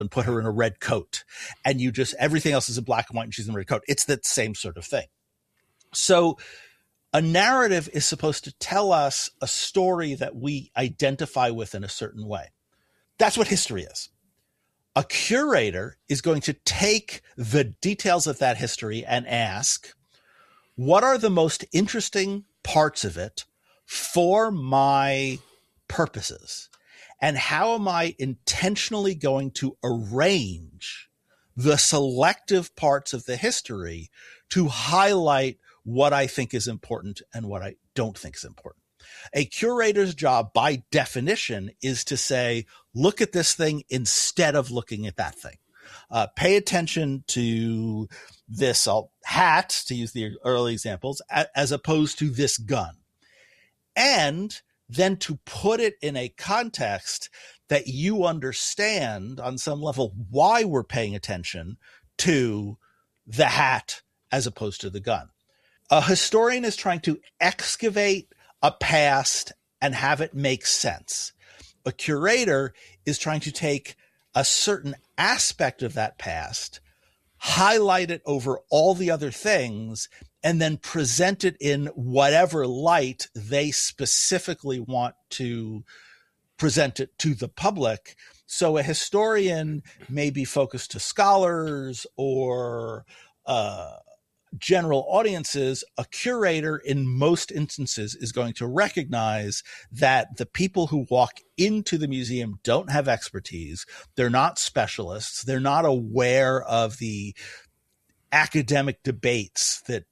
and put her in a red coat, and everything else is in black and white and she's in a red coat. It's that same sort of thing. So a narrative is supposed to tell us a story that we identify with in a certain way. That's what history is. A curator is going to take the details of that history and ask, what are the most interesting parts of it for my purposes? And how am I intentionally going to arrange the selective parts of the history to highlight what I think is important and what I don't think is important? A curator's job, by definition, is to say, look at this thing instead of looking at that thing. Pay attention to this hat, to use the early examples, as opposed to this gun. And then to put it in a context that you understand on some level why we're paying attention to the hat as opposed to the gun. A historian is trying to excavate a past and have it make sense. A curator is trying to take a certain aspect of that past, highlight it over all the other things, and then present it in whatever light they specifically want to present it to the public. So a historian may be focused to scholars or general audiences. A curator, in most instances, is going to recognize that the people who walk into the museum don't have expertise. They're not specialists. They're not aware of the academic debates that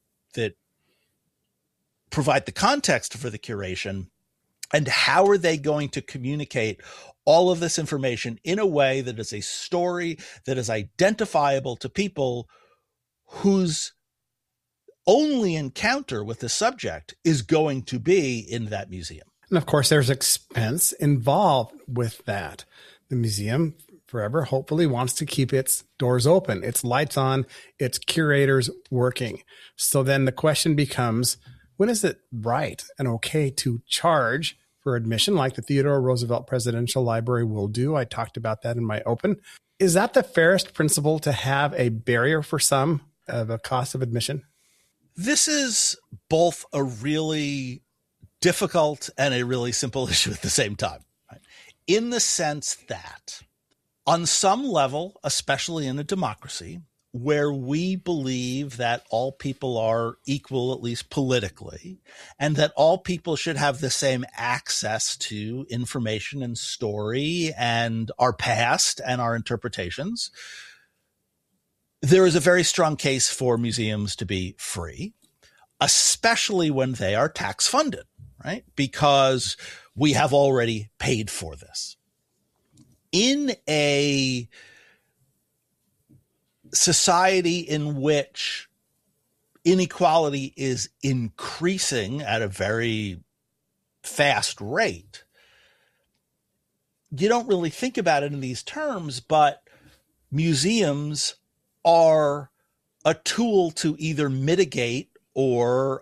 provide the context for the curation. And how are they going to communicate all of this information in a way that is a story that is identifiable to people whose only encounter with the subject is going to be in that museum? And of course, there's expense involved with that. The museum forever hopefully wants to keep its doors open, its lights on, its curators working. So then the question becomes, when is it right and okay to charge for admission like the Theodore Roosevelt Presidential Library will do? I talked about that in my open. Is that the fairest principle, to have a barrier for some of a cost of admission? This is both a really difficult and a really simple issue at the same time, right? In the sense that on some level, especially in a democracy, where we believe that all people are equal, at least politically, and that all people should have the same access to information and story and our past and our interpretations, there is a very strong case for museums to be free, especially when they are tax funded, right? Because we have already paid for this. In a society in which inequality is increasing at a very fast rate, you don't really think about it in these terms, but museums are a tool to either mitigate or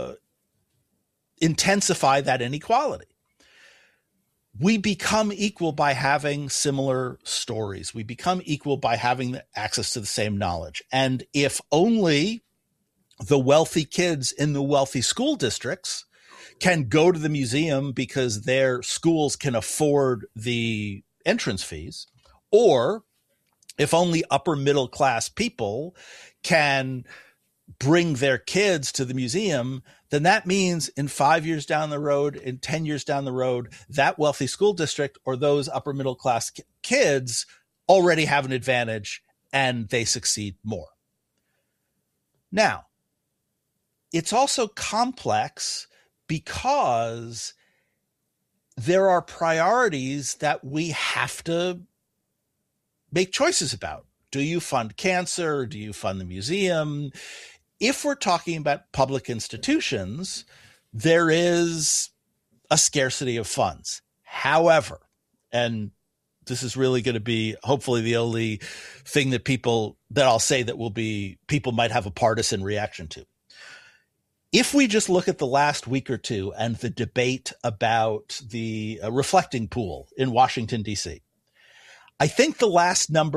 intensify that inequality. We become equal by having similar stories. We become equal by having access to the same knowledge. And if only the wealthy kids in the wealthy school districts can go to the museum because their schools can afford the entrance fees, or if only upper middle class people can bring their kids to the museum, then that means in 5 years down the road, in 10 years down the road, that wealthy school district or those upper middle class kids already have an advantage and they succeed more. Now, it's also complex because there are priorities that we have to make choices about. Do you fund cancer? Do you fund the museum? If we're talking about public institutions, there is a scarcity of funds. However, and this is really going to be hopefully the only thing that I'll say that will be people might have a partisan reaction to. If we just look at the last week or two and the debate about the reflecting pool in Washington, D.C., I think the last number